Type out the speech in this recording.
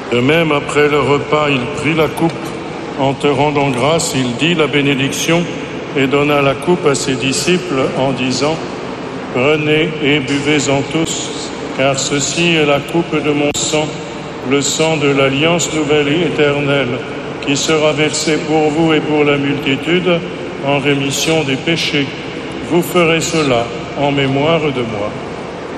De même, après le repas, il prit la coupe. En te rendant grâce, il dit la bénédiction et donna la coupe à ses disciples en disant : « Prenez et buvez-en tous, car ceci est la coupe de mon sang, le sang de l'alliance nouvelle et éternelle, qui sera versé pour vous et pour la multitude en rémission des péchés. Vous ferez cela en mémoire de moi. »